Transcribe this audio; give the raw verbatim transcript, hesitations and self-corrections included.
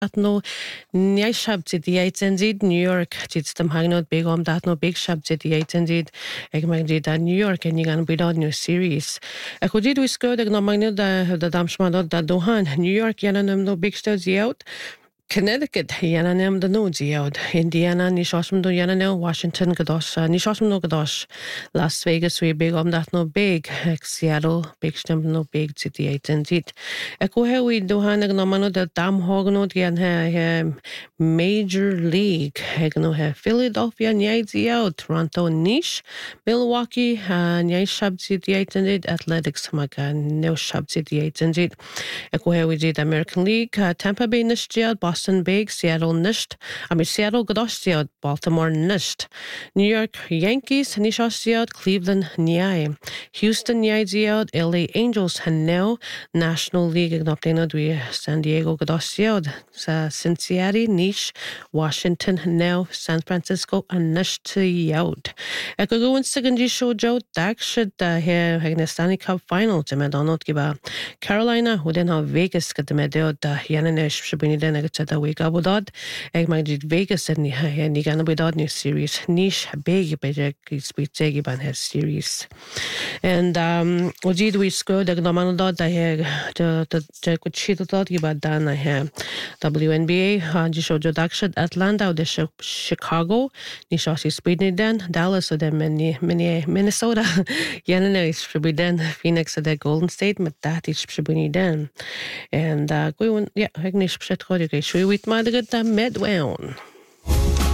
at no nyai shabti di eighteen New York jits tam hangnod big om dat no big shabti di eighteen ag mag di da New York and you gan bidod new series. Ek did we scored ag no magnod da da damshmadod da dohan New York yananum no big studs out. Connecticut yananem the no out. Indiana nishosm do yanano Washington gadosh nishosm no gadosh. Las Vegas we big om that no big ag Seattle big stem no big city eighteen dit. Ek we we dohan ag no mano da dam hognod yan ha Major League ag no ha Philadelphia nyai out Toronto niche Milwaukee nyai shab city eighteen dit Athletics maga no shab city eighteen dit. Ek we we did American League Tampa Bay nish Boston Boston Big, Seattle nisht. I mean Seattle Godostiad, Baltimore nisht. New York Yankees Nishosiad, Cleveland Nyai. Houston Nyai L A Angels Hanel, National League Ignoptenodwi, San Diego Godostiad, Cincinnati Nish, Washington Hanel, San Francisco and nisht yaud. I could go in second show Joe Dak should here Stanley Cup final to Medonot Giba. Carolina who then have Vegas get the medal the Yananesh should be then the week abudad ag mag did Vegas and ni gan abudad new series niche big big speed tegi ban has series and um ojid we scored ag no manodad da here the the could shit dot giba dan I have W N B A han ji show Dakshat Atlanta the Chicago ni shosi speed ni then Dallas or them many many Minnesota yanane should be then Phoenix at the Golden State but that is should be then and uh go yeah ag nish pshet we with my good Medwown.